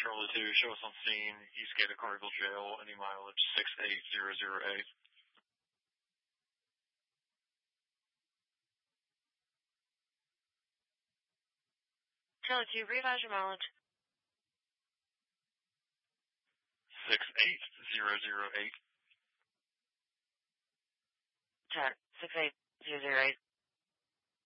Charlie 2, show us on scene, Eastgate of Carterville Jail, any mileage 68008. Charlie 2, revise your mileage. 68008. Check, 68008.